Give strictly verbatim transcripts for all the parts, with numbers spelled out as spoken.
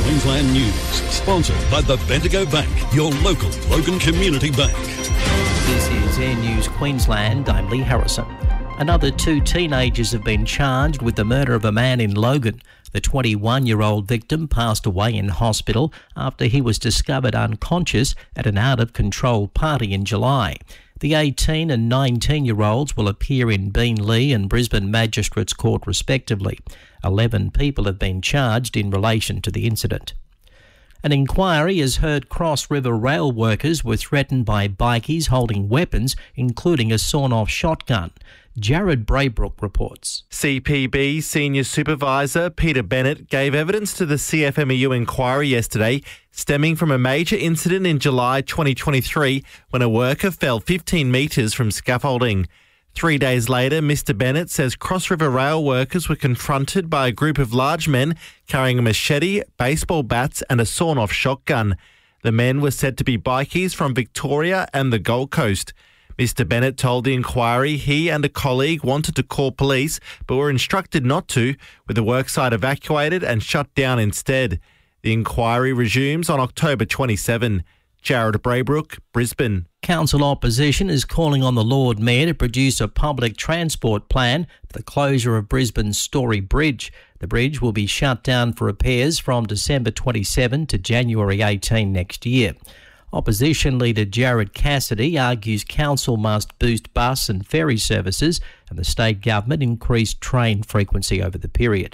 Queensland News, sponsored by the Bendigo Bank, your local Logan Community Bank. This is Air News Queensland. I'm Lee Harrison. Another two teenagers have been charged with the murder of a man in Logan. The twenty-one-year-old victim passed away in hospital after he was discovered unconscious at an out-of-control party in July. The eighteen and nineteen-year-olds will appear in Beenleigh and Brisbane Magistrates Court respectively. Eleven people have been charged in relation to the incident. An inquiry has heard Cross River rail workers were threatened by bikies holding weapons, including a sawn-off shotgun. Jared Braybrook reports. C P B Senior Supervisor Peter Bennett gave evidence to the C F M E U inquiry yesterday, stemming from a major incident in July twenty twenty-three when a worker fell fifteen metres from scaffolding. Three days later, Mister Bennett says Cross River rail workers were confronted by a group of large men carrying a machete, baseball bats and a sawn-off shotgun. The men were said to be bikies from Victoria and the Gold Coast. Mister Bennett told the inquiry he and a colleague wanted to call police but were instructed not to, with the worksite evacuated and shut down instead. The inquiry resumes on October twenty-seventh. Jared Braybrook, Brisbane. Council opposition is calling on the Lord Mayor to produce a public transport plan for the closure of Brisbane's Story Bridge. The bridge will be shut down for repairs from December twenty-seventh to January eighteenth next year. Opposition leader Jared Cassidy argues council must boost bus and ferry services and the state government increase train frequency over the period.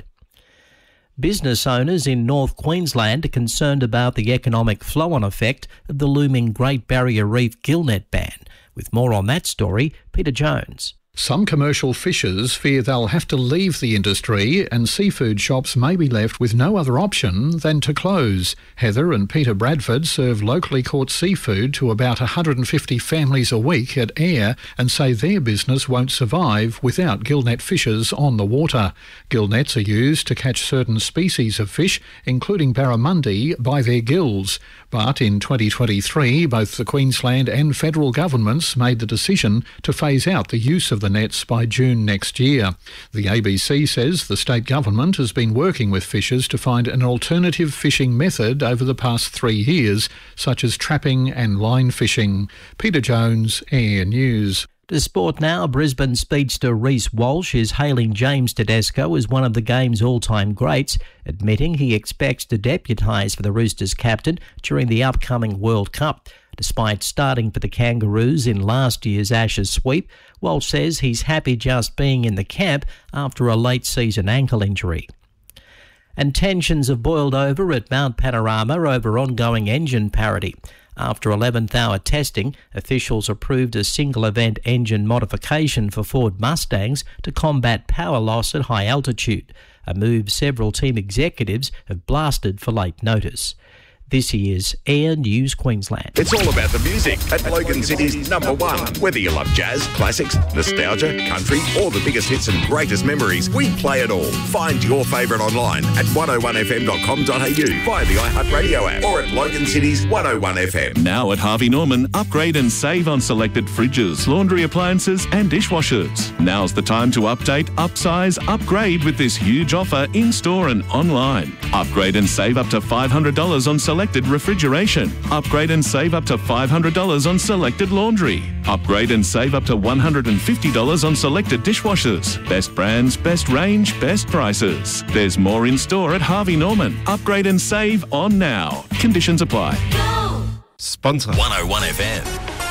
Business owners in North Queensland are concerned about the economic flow-on effect of the looming Great Barrier Reef gillnet ban. With more on that story, Peter Jones. Some commercial fishers fear they'll have to leave the industry and seafood shops may be left with no other option than to close. Heather and Peter Bradford serve locally caught seafood to about one hundred fifty families a week at Ayr and say their business won't survive without gillnet fishers on the water. Gillnets are used to catch certain species of fish, including barramundi, by their gills. But in twenty twenty-three, both the Queensland and federal governments made the decision to phase out the use of the nets by June next year. The A B C says the state government has been working with fishers to find an alternative fishing method over the past three years, such as trapping and line fishing. Peter Jones, Air News. To sport now, Brisbane speedster Reece Walsh is hailing James Tedesco as one of the game's all-time greats, admitting he expects to deputise for the Roosters captain during the upcoming World Cup. Despite starting for the Kangaroos in last year's Ashes sweep, Walsh says he's happy just being in the camp after a late-season ankle injury. And tensions have boiled over at Mount Panorama over ongoing engine parity. After eleventh hour testing, officials approved a single-event engine modification for Ford Mustangs to combat power loss at high altitude, a move several team executives have blasted for late notice. This is Air News Queensland. It's all about the music at Logan City's number one. Whether you love jazz, classics, nostalgia, country, or the biggest hits and greatest memories, we play it all. Find your favourite online at one oh one f m dot com dot a u via the iHeartRadio app or at Logan City's one oh one F M. Now at Harvey Norman, upgrade and save on selected fridges, laundry appliances and dishwashers. Now's the time to update, upsize, upgrade with this huge offer in-store and online. Upgrade and save up to five hundred dollars on selected refrigeration. Upgrade and save up to five hundred dollars on selected laundry. Upgrade and save up to one hundred fifty dollars on selected dishwashers. Best brands, best range, best prices. There's more in store at Harvey Norman. Upgrade and save on now. Conditions apply. Go! Sponsor one oh one F M.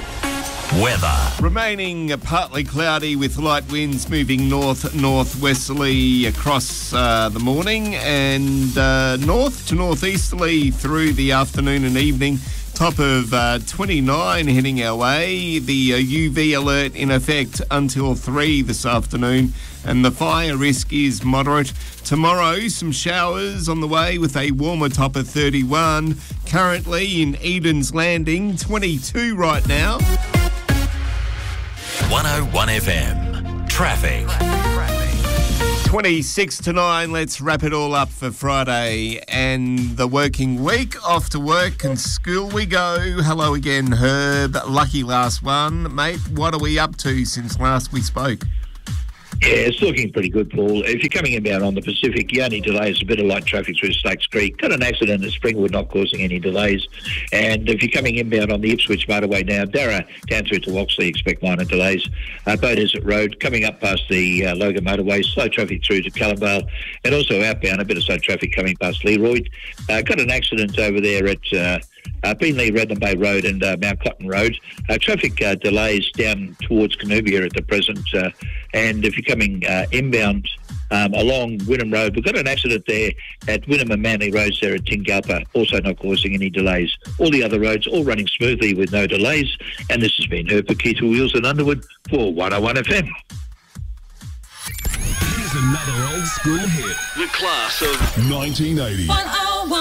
Weather. Remaining partly cloudy with light winds moving north-northwesterly across uh, the morning and uh, north to northeasterly through the afternoon and evening. Top of uh, twenty-nine heading our way. The uh, U V alert in effect until three this afternoon, and the fire risk is moderate. Tomorrow, some showers on the way with a warmer top of thirty-one. Currently in Eden's Landing, twenty-two right now. one oh one F M. Traffic. twenty-six to nine, let's wrap it all up for Friday and the working week. Off to work and school we go. Hello again, Herb. Lucky last one. Mate, what are we up to since last we spoke? Yeah, it's looking pretty good, Paul. If you're coming inbound on the Pacific, the only delay is a bit of light traffic through Stakes Creek. Got an accident at Springwood, not causing any delays. And if you're coming inbound on the Ipswich motorway now, Darra down through to Loxley, expect minor delays. Uh, Bow Desert Road, coming up past the uh, Logan motorway, slow traffic through to Callumvale. And also outbound, a bit of slow traffic coming past Leroy. Uh, got an accident over there at... Uh, Uh, Beenleigh, Redland Bay Road and uh, Mount Cotton Road. Uh, traffic uh, delays down towards Canoobia at the present. Uh, and if you're coming uh, inbound um, along Wynnum Road, we've got an accident there at Wynnum and Manly Roads there at Tingalpa, also not causing any delays. All the other roads all running smoothly with no delays. And this has been Herb Keith Wheels and Underwood for one oh one F M. Here's another old school hit. The class of nineteen eighty.